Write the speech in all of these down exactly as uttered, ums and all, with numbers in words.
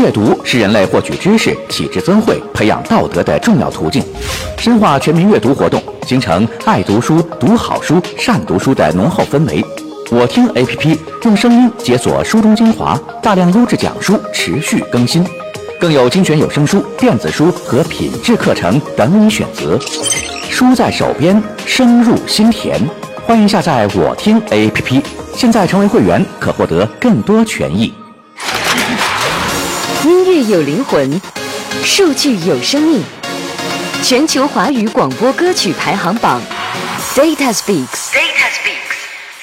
阅读是人类获取知识、启智增慧、培养道德的重要途径。深化全民阅读活动，形成爱读书、读好书、善读书的浓厚氛围。我听 A P P 用声音解锁书中精华，大量优质讲书持续更新，更有精选有声书、电子书和品质课程等你选择。书在手边，声入心田。欢迎下载我听 A P P， 现在成为会员可获得更多权益。 音乐有灵魂，数据有生命。全球华语广播歌曲排行榜 ，Data Speaks。Data Speaks。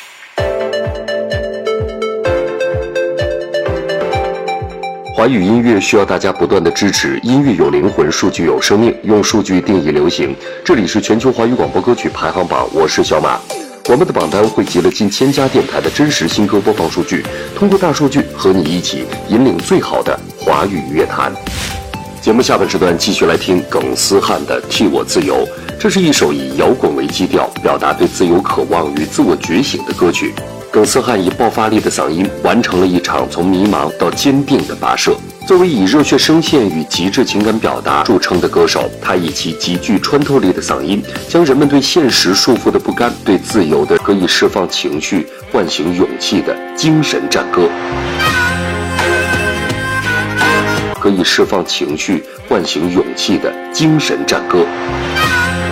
华语音乐需要大家不断的支持，音乐有灵魂，数据有生命，用数据定义流行。这里是全球华语广播歌曲排行榜，我是小马。我们的榜单汇集了近千家电台的真实新歌播放数据，通过大数据和你一起引领最好的华语乐坛。节目下半时段继续来听耿思翰的《替我自由》，这是一首以摇滚为基调，表达对自由渴望与自我觉醒的歌曲。耿思翰以爆发力的嗓音完成了一场从迷茫到坚定的跋涉。作为以热血声线与极致情感表达著称的歌手，他以其极具穿透力的嗓音，将人们对现实束缚的不甘、对自由的可以释放情绪、唤醒勇气的精神战歌。可以释放情绪、唤醒勇气的精神战歌。